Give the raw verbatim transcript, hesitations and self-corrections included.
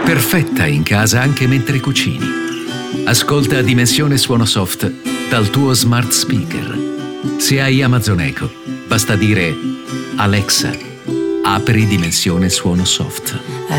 perfetta in casa anche mentre cucini. Ascolta Dimensione Suono Soft dal tuo smart speaker. Se hai Amazon Echo, basta dire Alexa, apri Dimensione Suono Soft.